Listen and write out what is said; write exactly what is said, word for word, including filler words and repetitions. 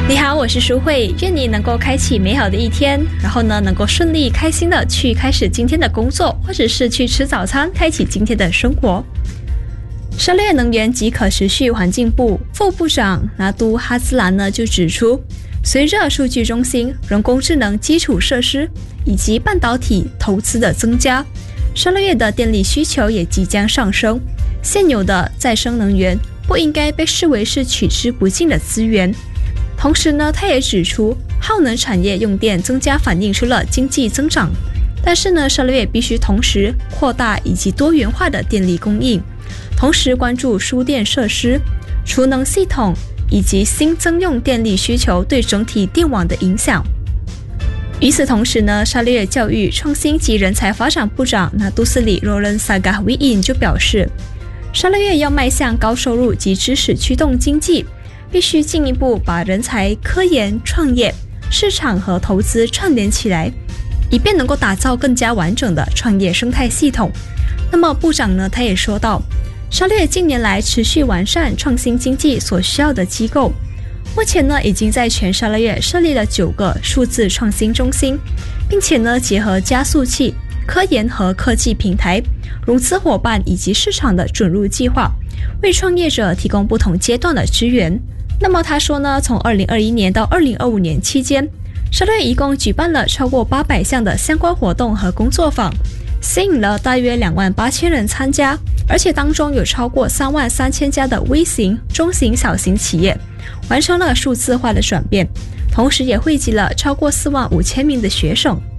你好，我是淑慧，愿你能够开启美好的一天，然后呢，能够顺利开心的去开始今天的工作，或者是去吃早餐，开启今天的生活。沙略能源及可持续环境部副部长拿督哈兹兰呢就指出，随着数据中心、人工智能基础设施以及半导体投资的增加，沙略的电力需求也即将上升。现有的再生能源不应该被视为是取之不尽的资源。同时呢，他也指出，耗能产业用电增加反映出了经济增长，但是呢，沙略必须同时扩大以及多元化的电力供应，同时关注输电设施、储能系统以及新增用电力需求对整体电网的影响。与此同时呢，沙略教育创新及人才发展部长纳杜斯里罗伦萨嘎维因就表示，沙略要迈向高收入及知识驱动经济，必须进一步把人才、科研、创业、市场和投资串联起来，以便能够打造更加完整的创业生态系统。那么部长呢，他也说到，沙略近年来持续完善创新经济所需要的机构，目前呢已经在全沙略设立了九个数字创新中心，并且呢结合加速器、科研和科技平台、融资伙伴以及市场的准入计划，为创业者提供不同阶段的支援。那么他说呢，从二零二一年到二零二五年期间，沙略一共举办了超过八百项的相关活动和工作坊，吸引了大约两万八千人参加，而且当中有超过三万三千家的微型、中型、小型企业完成了数字化的转变，同时也汇集了超过四万五千名的学生。